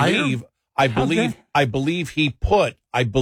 believe he put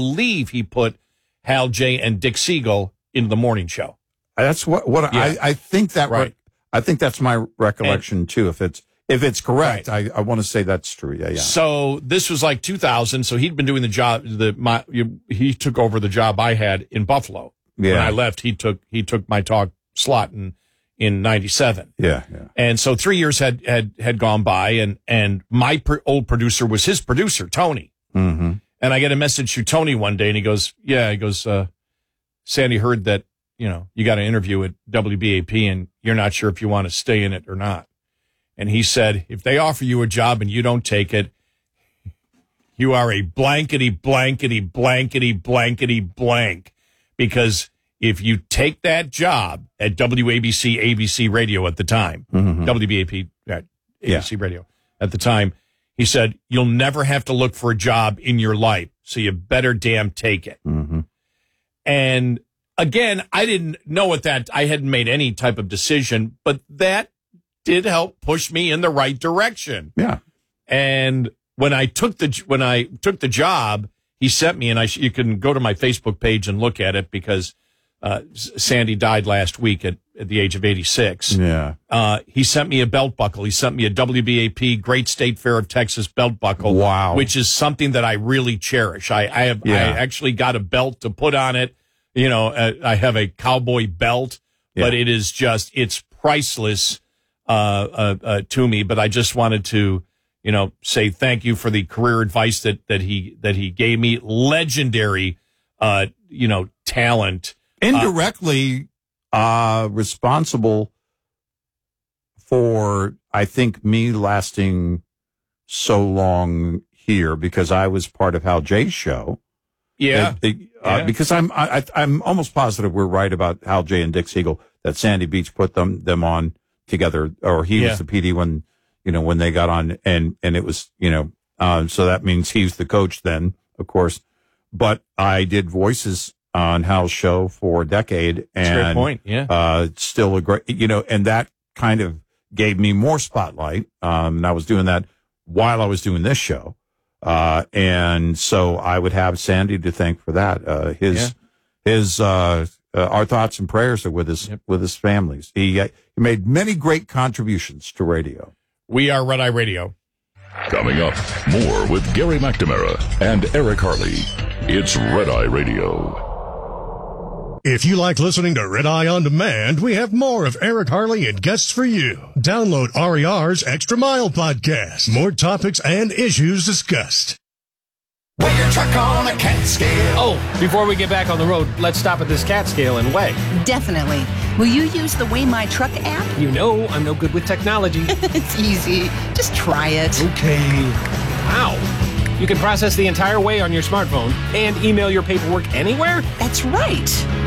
Hal J and Dick Siegel in the morning show. That's I think that right. I think that's my recollection too. If it's correct, right. I want to say that's true. Yeah. So this was like 2000. So he'd been doing the job. He took over the job I had in Buffalo. Yeah. When I left, he took my talk slot in 97. Yeah. And so 3 years had gone by, and my old producer was his producer, Tony. Mm-hmm. And I get a message through Tony one day, and he goes, Sandy heard that, you got an interview at WBAP, and you're not sure if you want to stay in it or not. And he said, if they offer you a job and you don't take it, you are a blankety, blankety, blankety, blankety, blank. Because if you take that job at WABC, ABC Radio at the time, mm-hmm. WBAP, ABC Radio at the time, he said, you'll never have to look for a job in your life, so you better damn take it. Mm-hmm. And again, I didn't know I hadn't made any type of decision, but that did help push me in the right direction. Yeah. And when I took the job, he sent me, and you can go to my Facebook page and look at it, because Sandy died last week at the age of 86. Yeah. He sent me a belt buckle. He sent me a WBAP Great State Fair of Texas belt buckle. Wow. Which is something that I really cherish. I actually got a belt to put on it. I have a cowboy belt, but it's priceless to me. But I just wanted to, say thank you for the career advice that he gave me. Legendary, talent. Indirectly responsible for, I think, me lasting so long here, because I was part of Hal J's show. Yeah. Because I'm almost positive we're right about Hal J and Dick Siegel, that Sandy Beach put them on together, or he was the PD when they got on, and it was, so that means he's the coach then, of course. But I did voices on Hal's show for a decade, and that's a great point. Yeah. Still a great, and that kind of gave me more spotlight. And I was doing that while I was doing this show. And so I would have Sandy to thank for that. Our thoughts and prayers are with his families. He made many great contributions to radio. We are Red Eye Radio. Coming up, more with Gary McNamara and Eric Harley. It's Red Eye Radio. If you like listening to Red Eye On Demand, we have more of Eric Harley and guests for you. Download RER's Extra Mile podcast. More topics and issues discussed. Weigh your truck on a cat scale. Oh, before we get back on the road, let's stop at this cat scale and weigh. Definitely. Will you use the Weigh My Truck app? You know I'm no good with technology. It's easy. Just try it. Okay. Wow. You can process the entire weigh on your smartphone and email your paperwork anywhere? That's right.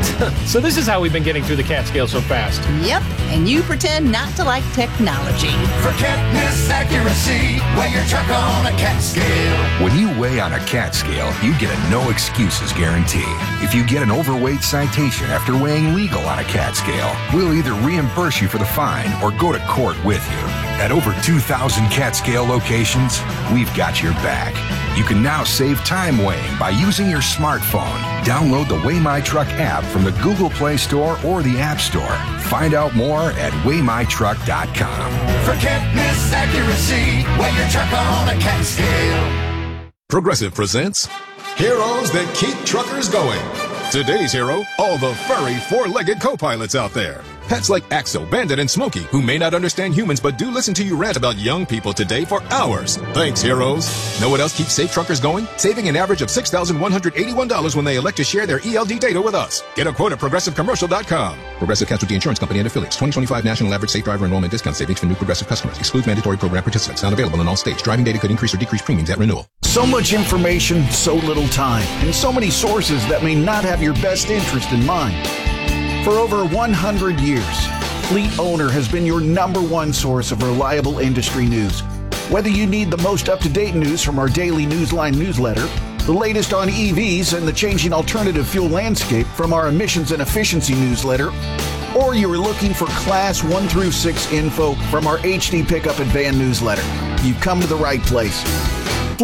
So this is how we've been getting through the cat scale so fast. Yep, and you pretend not to like technology. For catness accuracy, weigh your truck on a cat scale. When you weigh on a cat scale, you get a no excuses guarantee. If you get an overweight citation after weighing legal on a cat scale, we'll either reimburse you for the fine or go to court with you. At over 2,000 cat scale locations, we've got your back. You can now save time weighing by using your smartphone. Download the Weigh My Truck app from the Google Play Store or the App Store. Find out more at weighmytruck.com. For catness accuracy, weigh your truck on a cat scale. Progressive presents Heroes That Keep Truckers Going. Today's hero, all the furry four-legged co-pilots out there. Pets like Axel, Bandit, and Smokey, who may not understand humans but do listen to you rant about young people today for hours. Thanks, heroes. Know what else keeps safe truckers going? Saving an average of $6,181 when they elect to share their ELD data with us. Get a quote at ProgressiveCommercial.com. Progressive Casualty Insurance Company and Affiliates. 2025 National Average Safe Driver Enrollment Discount Savings for new Progressive customers. Excludes mandatory program participants. Not available in all states. Driving data could increase or decrease premiums at renewal. So much information, so little time, and so many sources that may not have your best interest in mind. For over 100 years, Fleet Owner has been your #1 source of reliable industry news. Whether you need the most up-to-date news from our daily Newsline newsletter, the latest on EVs and the changing alternative fuel landscape from our emissions and efficiency newsletter, or you are looking for Class 1 through 6 info from our HD Pickup and Van newsletter, you've come to the right place.